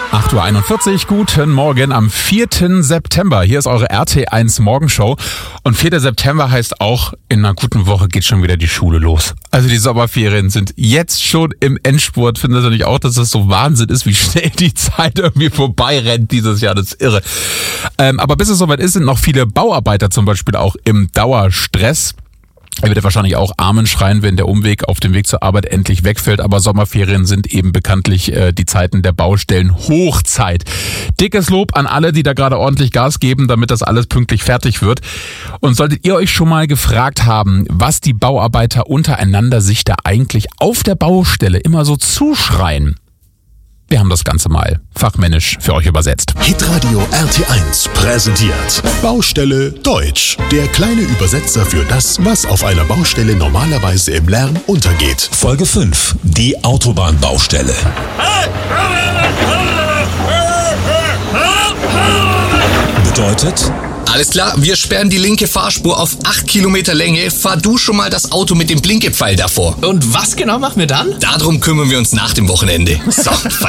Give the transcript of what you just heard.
8.41 Uhr, guten Morgen am 4. September. Hier ist eure RT1 Morgenshow. Und 4. September heißt auch, in einer guten Woche geht schon wieder die Schule los. Also die Sommerferien sind jetzt schon im Endspurt. Findet ihr nicht auch, dass das so Wahnsinn ist, wie schnell die Zeit irgendwie vorbeirennt dieses Jahr? Das ist irre. Aber bis es soweit ist, sind noch viele Bauarbeiter zum Beispiel auch im Dauerstress. Er wird wahrscheinlich auch Amen schreien, wenn der Umweg auf dem Weg zur Arbeit endlich wegfällt. Aber Sommerferien sind eben bekanntlich die Zeiten der Baustellen Hochzeit. Dickes Lob an alle, die da gerade ordentlich Gas geben, damit das alles pünktlich fertig wird. Und solltet ihr euch schon mal gefragt haben, was die Bauarbeiter untereinander sich da eigentlich auf der Baustelle immer so zuschreien? Wir haben das Ganze mal fachmännisch für euch übersetzt. Hitradio RT1 präsentiert Baustelle Deutsch. Der kleine Übersetzer für das, was auf einer Baustelle normalerweise im Lärm untergeht. Folge 5. Die Autobahnbaustelle. Bedeutet... Alles klar, wir sperren die linke Fahrspur auf 8 Kilometer Länge. Fahr du schon mal das Auto mit dem Blinkepfeil davor. Und was genau machen wir dann? Darum kümmern wir uns nach dem Wochenende. So,